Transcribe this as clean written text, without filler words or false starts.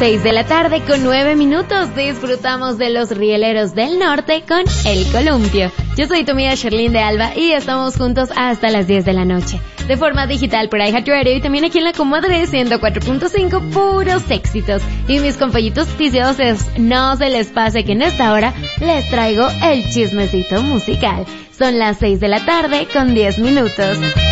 6 de la tarde con 9 minutos. Disfrutamos de los rieleros del norte con El Columpio. Yo soy tu amiga Sherlyn de Alba y estamos juntos hasta las 10 de la noche. De forma digital por iHeartRadio y también aquí en la Comadre 104.5, puros éxitos. Y mis compañitos ticiosos, no se les pase que en esta hora les traigo el chismecito musical. Son las 6 de la tarde con 10 minutos.